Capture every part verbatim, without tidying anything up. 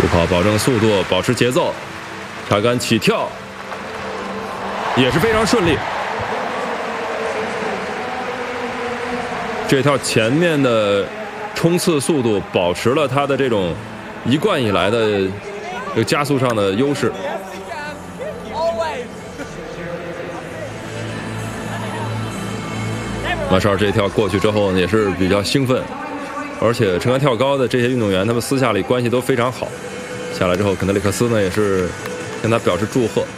跑保证速度，保持节奏，插杆起跳也是非常顺利。这条前面的冲刺速度保持了它的这种一贯以来的这个加速上的优势。马绍尔这一跳过去之后呢，也是比较兴奋，而且撑杆跳高的这些运动员，他们私下里关系都非常好。下来之后，肯德里克斯呢也是跟他表示祝贺。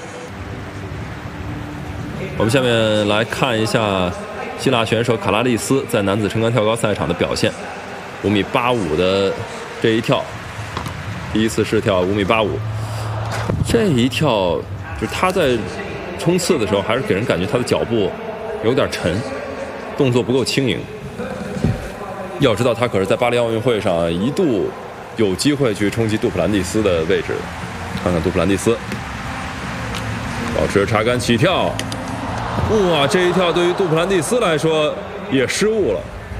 我们下面来看一下希腊选手卡拉利斯在男子撑杆跳高赛场的表现。五米八五的这一跳，第一次试跳五米八五，这一跳就是他在冲刺的时候，还是给人感觉他的脚步有点沉，动作不够轻盈。要知道，他可是在巴黎奥运会上一度有机会去冲击杜普兰蒂斯的位置。看看杜普兰蒂斯，保持插杆起跳，哇，这一跳对于杜普兰蒂斯来说也失误了。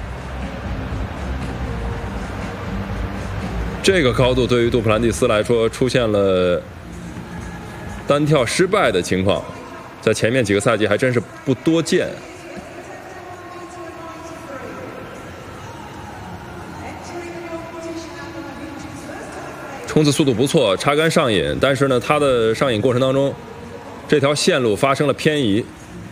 这个高度对于杜普兰蒂斯来说出现了单跳失败的情况，在前面几个赛季还真是不多见。冲刺速度不错，插杆上引，但是呢，他的上引过程当中，这条线路发生了偏移。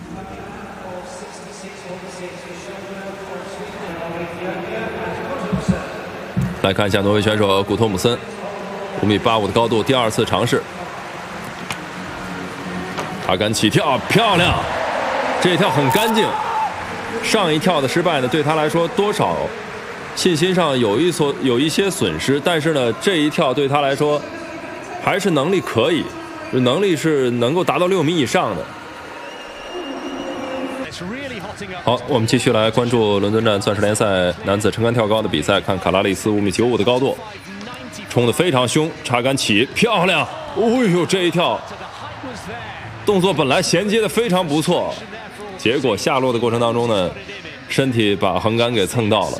来看一下挪威选手古托姆森，五米八五的高度，第二次尝试，插杆起跳，漂亮！这一跳很干净。上一跳的失败呢，对他来说多少信心上有一所有一些损失，但是呢，这一跳对他来说还是能力可以，能力是能够达到六米以上的。好，我们继续来关注伦敦站钻石联赛男子撑杆跳高的比赛，看卡拉利斯五米九五的高度，冲得非常凶，插杆起，漂亮！哎呦，这一跳动作本来衔接的非常不错，结果下落的过程当中呢，身体把横杆给蹭到了。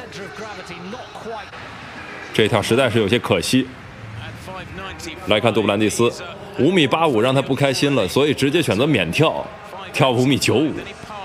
这一跳实在是有些可惜。来看杜普兰蒂斯，五米八五让他不开心了，所以直接选择免跳，跳五米九五。